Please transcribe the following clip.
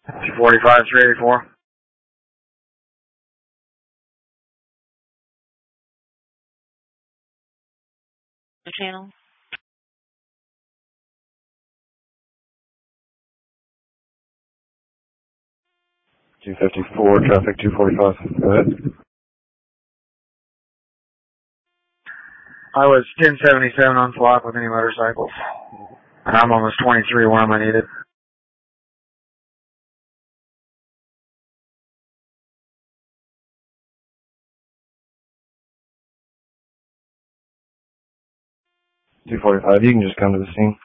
245, 384. Channel. 254, traffic 245. Go ahead. I was 1077 on flock with any motorcycles. And I'm almost 23 when I needed. $245, you can just come to the scene.